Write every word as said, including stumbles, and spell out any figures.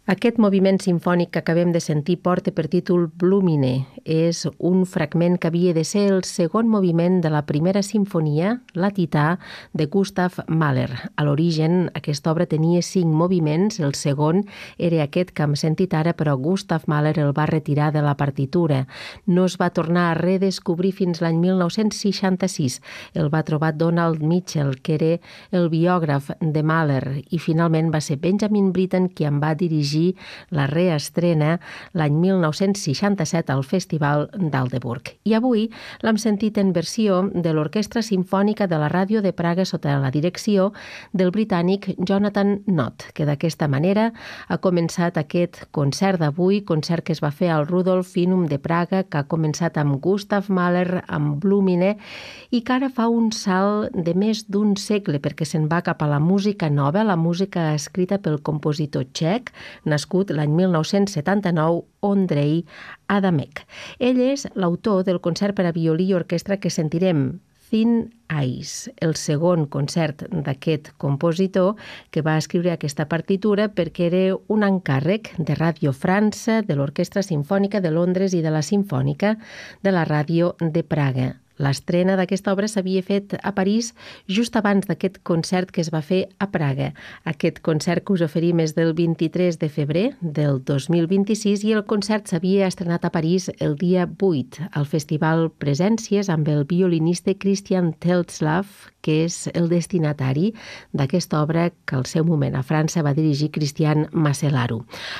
Aquest moviment simfònic que acabem de sentir porta per títol Blumine. És un fragment que havia de ser el segon moviment de la primera simfonia, La Tità, de Gustav Mahler. A l'origen, aquesta obra tenia cinc moviments, el segon era aquest que hem sentit ara, però Gustav Mahler el va retirar de la partitura. No es va tornar a redescobrir fins l'any mil nou-cents seixanta-sis. El va trobar Donald Mitchell, que era el biògraf de Mahler, i finalment va ser Benjamin Britten qui en va dirigir la reestrena l'any mil nou-cents seixanta-set al Festival d'Aldeburg. I avui l'hem sentit en versió de l'Orquestra Simfònica de la Ràdio de Praga sota la direcció del britànic Jonathan Nott, que d'aquesta manera ha començat aquest concert d'avui, concert que es va fer al Rudolfinum de Praga, que ha començat amb Gustav Mahler, amb Blumine, i que ara fa un salt de més d'un segle, perquè se'n va cap a la música nova, la música escrita pel compositor txec, nascut l'any mil nou-cents setanta-nou, Ondřej Adamek. Ell és l'autor del concert per a violí i orquestra que sentirem, Thin Ice, el segon concert d'aquest compositor que va escriure aquesta partitura perquè era un encàrrec de Ràdio França, de l'Orquestra Simfònica de Londres i de la Simfònica de la Ràdio de Praga. L'estrena d'aquesta obra s'havia fet a París just abans d'aquest concert que es va fer a Praga. Aquest concert que us oferim és del vint-i-tres de febrer del dos mil vint-i-sis i el concert s'havia estrenat a París el dia vuit al Festival Presències amb el violinista Christian Tetzlaff, que és el destinatari d'aquesta obra que al seu moment a França va dirigir Christian Masellaro.